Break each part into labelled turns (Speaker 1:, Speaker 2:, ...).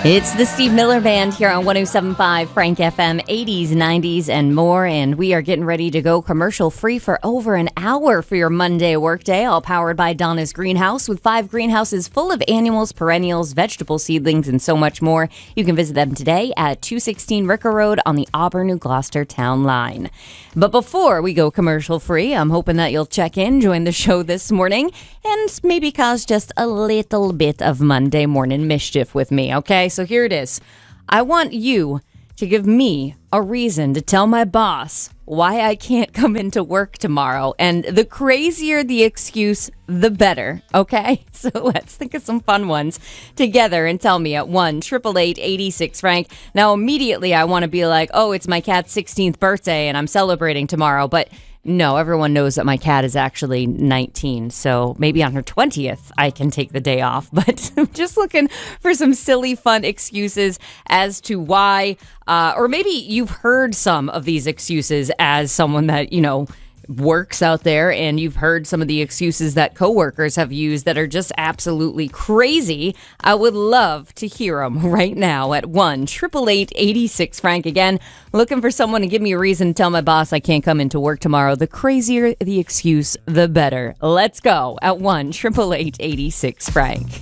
Speaker 1: It's the Steve Miller Band here on 107.5 Frank FM, 80s, 90s, and more. And we are getting ready to go commercial free for over an hour for your Monday workday, all powered by Donna's Greenhouse, with 5 greenhouses full of annuals, perennials, vegetable seedlings, and so much more. You can visit them today at 216 Ricker Road on the Auburn-New Gloucester Town Line. But before we go commercial free, I'm hoping that you'll check in, join the show this morning, and maybe cause just a little bit of Monday morning mischief with me, okay? So here it is. I want you to give me a reason to tell my boss why I can't come into work tomorrow. And the crazier the excuse, the better, okay? So let's think of some fun ones together and tell me at 1-888-86-FRANK. Now, immediately I want to be like, oh, it's my cat's 16th birthday and I'm celebrating tomorrow. But no, everyone knows that my cat is actually 19, so maybe on her 20th I can take the day off. But I'm just looking for some silly, fun excuses as to why, or maybe you've heard some of these excuses as someone that, works out there, and you've heard some of the excuses that coworkers have used that are just absolutely crazy. I would love to hear them right now at 1-888-86-FRANK. Again, looking for someone to give me a reason to tell my boss I can't come into work tomorrow. The crazier the excuse, the better. Let's go at 1-888-86-FRANK.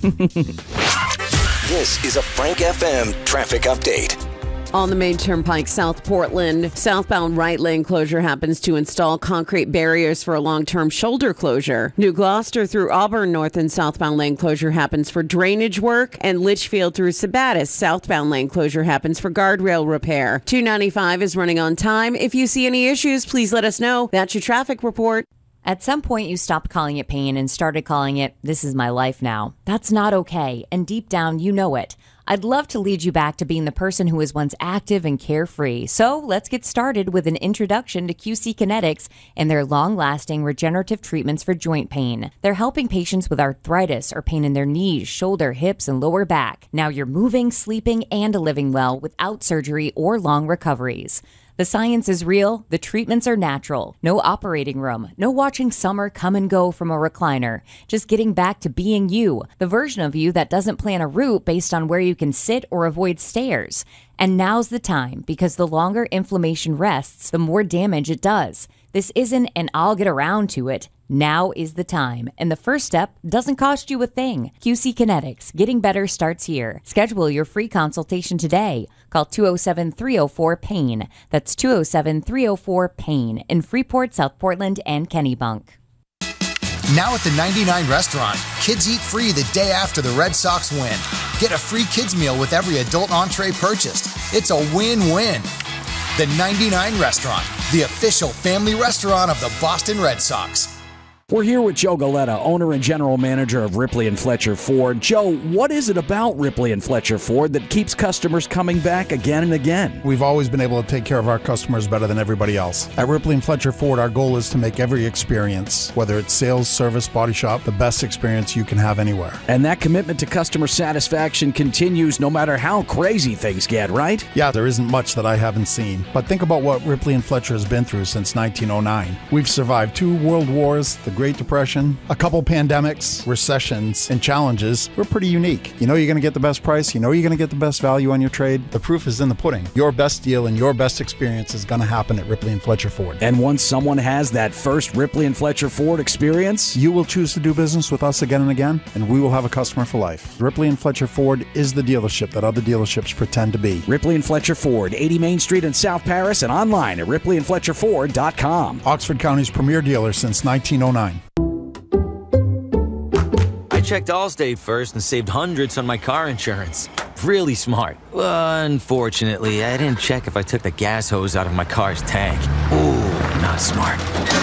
Speaker 2: This is a Frank FM traffic update.
Speaker 3: On the main turnpike, South Portland, southbound right lane closure happens to install concrete barriers for a long-term shoulder closure. New Gloucester through Auburn, north and southbound lane closure happens for drainage work. And Litchfield through Sabattis, southbound lane closure happens for guardrail repair. 295 is running on time. If you see any issues, please let us know. That's your traffic report.
Speaker 1: At some point, you stopped calling it pain and started calling it, this is my life now. That's not okay, and deep down, you know it. I'd love to lead you back to being the person who was once active and carefree. So let's get started with an introduction to QC Kinetics and their long-lasting regenerative treatments for joint pain. They're helping patients with arthritis or pain in their knees, shoulder, hips, and lower back. Now you're moving, sleeping, and living well without surgery or long recoveries. The science is real, the treatments are natural. No operating room, no watching summer come and go from a recliner. Just getting back to being you, the version of you that doesn't plan a route based on where you can sit or avoid stairs. And now's the time, because the longer inflammation rests, the more damage it does. This isn't an I'll get around to it. Now is the time. And the first step doesn't cost you a thing. QC Kinetics. Getting better starts here. Schedule your free consultation today. Call 207-304-PAIN. That's 207-304-PAIN in Freeport, South Portland, and Kennebunk.
Speaker 4: Now at the 99 Restaurant, kids eat free the day after the Red Sox win. Get a free kids meal with every adult entree purchased. It's a win-win. The 99 Restaurant, the official family restaurant of the Boston Red Sox.
Speaker 5: We're here with Joe Galetta, owner and general manager of Ripley and Fletcher Ford. Joe, what is it about Ripley and Fletcher Ford that keeps customers coming back again and again?
Speaker 6: We've always been able to take care of our customers better than everybody else. At Ripley and Fletcher Ford, our goal is to make every experience, whether it's sales, service, body shop, the best experience you can have anywhere.
Speaker 5: And that commitment to customer satisfaction continues no matter how crazy things get, right?
Speaker 6: Yeah, there isn't much that I haven't seen. But think about what Ripley and Fletcher has been through since 1909. We've survived 2 world wars, the Great Depression, a couple pandemics, recessions, and challenges. We're pretty unique. You know you're going to get the best price. You know you're going to get the best value on your trade. The proof is in the pudding. Your best deal and your best experience is going to happen at Ripley and Fletcher Ford.
Speaker 5: And once someone has that first Ripley and Fletcher Ford experience,
Speaker 6: you will choose to do business with us again and again, and we will have a customer for life. Ripley and Fletcher Ford is the dealership that other dealerships pretend to be.
Speaker 5: Ripley and Fletcher Ford, 80 Main Street in South Paris, and online at ripleyandfletcherford.com.
Speaker 6: Oxford County's premier dealer since 1909.
Speaker 7: I checked Allstate first and saved hundreds on my car insurance. Really smart. Unfortunately, I didn't check if I took the gas hose out of my car's tank. Ooh, not smart.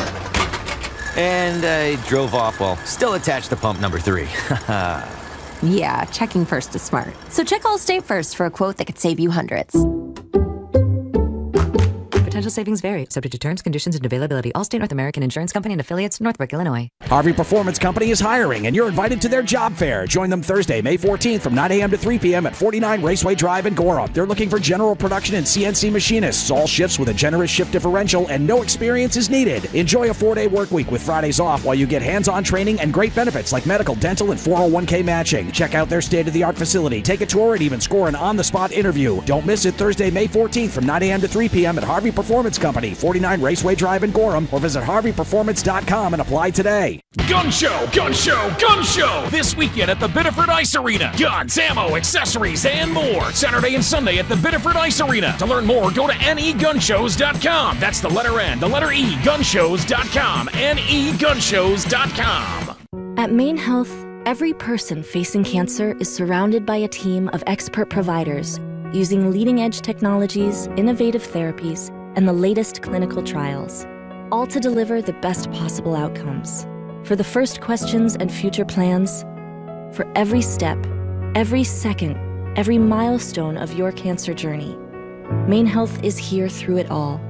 Speaker 7: And I drove off while still attached to pump number 3.
Speaker 8: Yeah, checking first is smart. So check Allstate first for a quote that could save you hundreds.
Speaker 9: Potential savings vary, subject to terms, conditions, and availability. Allstate North American Insurance Company and affiliates, Northbrook, Illinois.
Speaker 5: Harvey Performance Company is hiring, and you're invited to their job fair. Join them Thursday, May 14th from 9 a.m. to 3 p.m. at 49 Raceway Drive in Gorham. They're looking for general production and CNC machinists. All shifts with a generous shift differential and no experience is needed. Enjoy a 4-day work week with Fridays off while you get hands-on training and great benefits like medical, dental, and 401k matching. Check out their state-of-the-art facility. Take a tour and even score an on-the-spot interview. Don't miss it Thursday, May 14th from 9 a.m. to 3 p.m. at Harvey Performance Company, 49 Raceway Drive in Gorham, or visit harveyperformance.com and apply today.
Speaker 10: Gun Show, Gun Show, Gun Show! This weekend at the Biddeford Ice Arena. Guns, ammo, accessories, and more. Saturday and Sunday at the Biddeford Ice Arena. To learn more, go to negunshows.com. That's the letter N, the letter E, gunshows.com. negunshows.com.
Speaker 11: At Maine Health, every person facing cancer is surrounded by a team of expert providers using leading-edge technologies, innovative therapies, and the latest clinical trials, all to deliver the best possible outcomes. For the first questions and future plans, for every step, every second, every milestone of your cancer journey, Maine Health is here through it all.